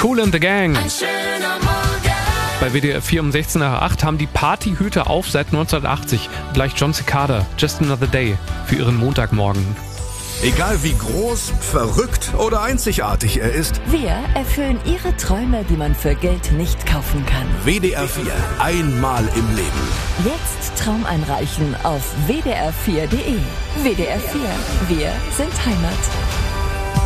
Kool and the Gang. Ein schöner Morgen. Bei WDR 4 um 16 nach 8 haben die Partyhüter auf seit 1980. Gleich John Cicada, Just Another Day, für ihren Montagmorgen. Egal wie groß, verrückt oder einzigartig er ist, Wir erfüllen Ihre Träume, die man für Geld nicht kaufen kann. WDR 4, einmal im Leben. Jetzt Traum einreichen auf wdr4.de. WDR 4, wir sind Heimat.